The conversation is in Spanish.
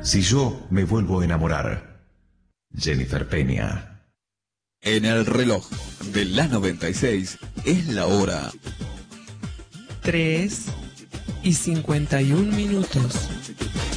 Si yo me vuelvo a enamorar. Jennifer Peña. En el reloj de la 96 es la hora 3:51.